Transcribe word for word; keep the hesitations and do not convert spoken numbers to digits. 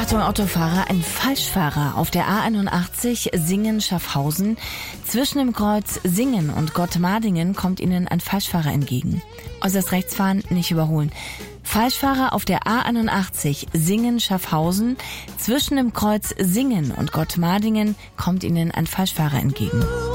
Achtung, Autofahrer, ein Falschfahrer auf der A einundachtzig Singen-Schaffhausen. Zwischen dem Kreuz Singen und Gottmardingen kommt Ihnen ein Falschfahrer entgegen. Äußerst rechts fahren, nicht überholen. Falschfahrer auf der A einundachtzig Singen-Schaffhausen. Zwischen dem Kreuz Singen und Gottmardingen kommt Ihnen ein Falschfahrer entgegen.